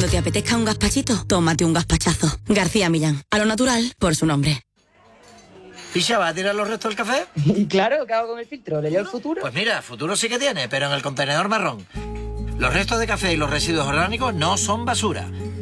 Cuando te apetezca un gazpachito, tómate un gazpachazo. García Millán, a lo natural, por su nombre. ¿Picha, va a tirar los restos del café? Claro, ¿qué hago con el filtro? ¿Le llevo el futuro? Pues mira, futuro sí que tiene, pero en el contenedor marrón. Los restos de café y los residuos orgánicos no son basura.